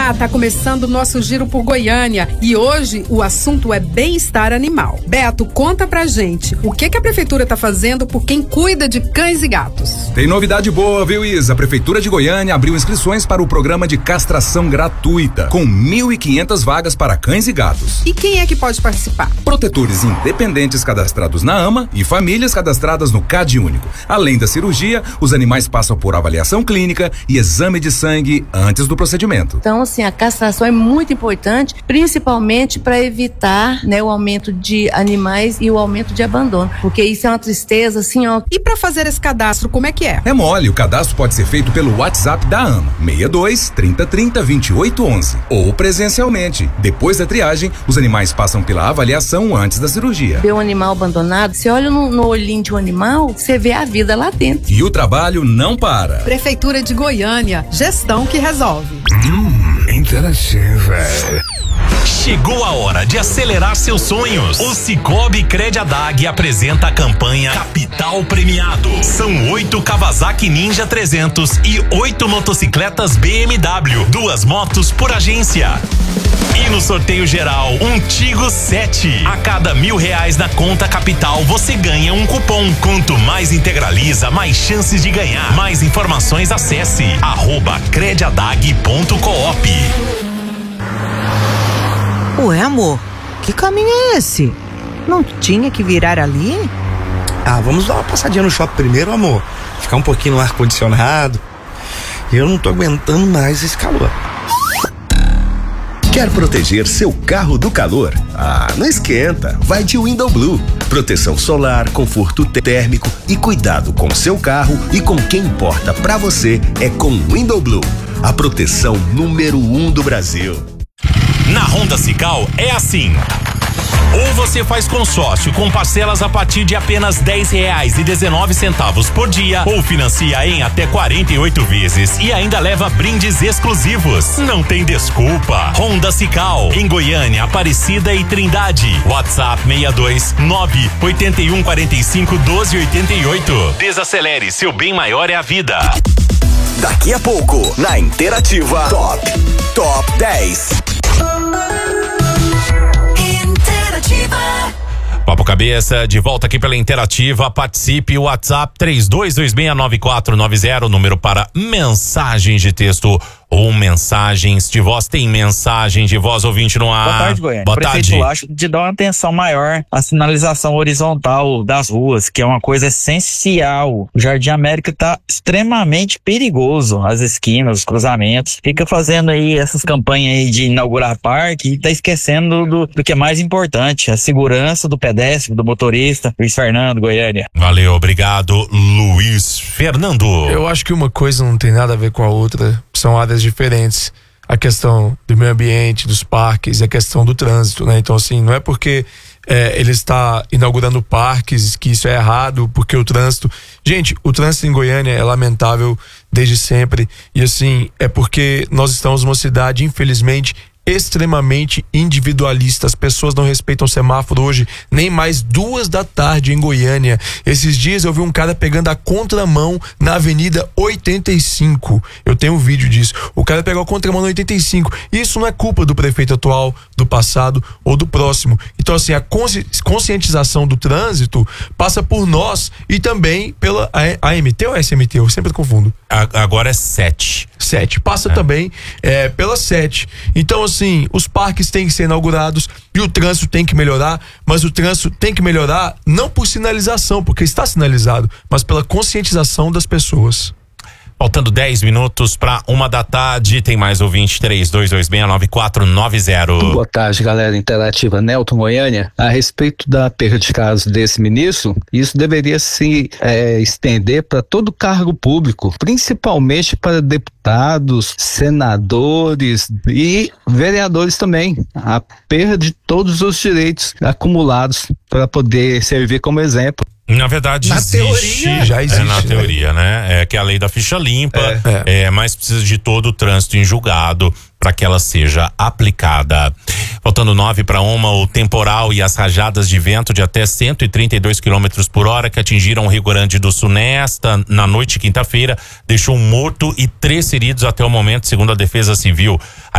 Olá, tá começando o nosso Giro por Goiânia e hoje o assunto é bem-estar animal. Beto, conta pra gente, o que a prefeitura tá fazendo por quem cuida de cães e gatos? Tem novidade boa, viu, Isa? A prefeitura de Goiânia abriu inscrições para o programa de castração gratuita, com 1.500 vagas para cães e gatos. E quem é que pode participar? Protetores independentes cadastrados na AMA e famílias cadastradas no CAD Único. Além da cirurgia, os animais passam por avaliação clínica e exame de sangue antes do procedimento. Então, assim, a castração é muito importante, principalmente para evitar, né, o aumento de animais e o aumento de abandono, porque isso é uma tristeza, assim, ó. E para fazer esse cadastro, como é que é? É mole, o cadastro pode ser feito pelo WhatsApp da AMA, 62 30 30 28 11, ou presencialmente. Depois da triagem, os animais passam pela avaliação antes da cirurgia. Ver um animal abandonado, você olha no olhinho de um animal, você vê a vida lá dentro. E o trabalho não para. Prefeitura de Goiânia, gestão que resolve. Interativa. Chegou a hora de acelerar seus sonhos. O Cicobi Crediadag apresenta a campanha Capital Premiado. São 8 Kawasaki Ninja 300 e 8 motocicletas BMW, 2 motos por agência. E no sorteio geral, um Tigo 7. A cada R$1.000 na conta Capital, você ganha um cupom. Quanto mais integraliza, mais chances de ganhar. Mais informações, acesse @crediadag.coop. Ué, amor, que caminho é esse? Não tinha que virar ali? Ah, vamos dar uma passadinha no shopping primeiro, amor. Ficar um pouquinho no ar-condicionado. Eu não tô aguentando mais esse calor. Quer proteger seu carro do calor? Ah, não esquenta, vai de Window Blue. Proteção solar, conforto térmico e cuidado com seu carro e com quem importa pra você é com Window Blue, a proteção número 1 do Brasil. Na Honda Cical é assim. Ou você faz consórcio com parcelas a partir de apenas R$10,19 por dia, ou financia em até 48 vezes e ainda leva brindes exclusivos. Não tem desculpa. Honda Cical, em Goiânia, Aparecida e Trindade. WhatsApp 62 98145 1288. Desacelere, seu bem maior é a vida. Daqui a pouco, na Interativa, Top 10. Papo Cabeça, de volta aqui pela Interativa. Participe, o WhatsApp 32269490, número para mensagens de texto ou mensagens de voz. Tem mensagem de voz, ouvinte no ar. Boa tarde, Goiânia. Boa tarde. Eu acho de dar uma atenção maior à sinalização horizontal das ruas, que é uma coisa essencial. O Jardim América tá extremamente perigoso, as esquinas, os cruzamentos. Fica fazendo aí essas campanhas aí de inaugurar parque e tá esquecendo do que é mais importante, a segurança do pedestre, do motorista. Luiz Fernando, Goiânia. Valeu, obrigado, Luiz Fernando. Eu acho que uma coisa não tem nada a ver com a outra, são áreas diferentes. A questão do meio ambiente, dos parques e a questão do trânsito, né? Então, assim, não é porque ele está inaugurando parques que isso é errado, porque o trânsito... Gente, o trânsito em Goiânia é lamentável desde sempre e, assim, é porque nós estamos numa cidade, infelizmente, extremamente individualista. As pessoas não respeitam o semáforo hoje, nem mais 2h em Goiânia. Esses dias eu vi um cara pegando a contramão na Avenida 85. Eu tenho um vídeo disso. O cara pegou a contramão na 85. Isso não é culpa do prefeito atual, do passado ou do próximo. Então, assim, a conscientização do trânsito passa por nós e também pela AMT ou SMT? Eu sempre confundo. Agora é 7. Passa também pela 7. Então, assim, os parques têm que ser inaugurados e o trânsito tem que melhorar, mas o trânsito tem que melhorar não por sinalização, porque está sinalizado, mas pela conscientização das pessoas. Faltando 10 minutos para 1h, tem mais ouvinte, 32269490. Boa tarde, galera Interativa. Nelton, Goiânia. A respeito da perda de caso desse ministro, isso deveria se estender para todo cargo público, principalmente para deputados, senadores e vereadores também. A perda de todos os direitos acumulados para poder servir como exemplo. Na verdade, já existe. Na teoria, né? Que é a lei da ficha limpa, mas precisa de todo o trânsito em julgado para que ela seja aplicada. Faltando 9:01, o temporal e as rajadas de vento de até 132 km por hora que atingiram o Rio Grande do Sul na noite de quinta-feira deixou um morto e 3 feridos até o momento, segundo a Defesa Civil.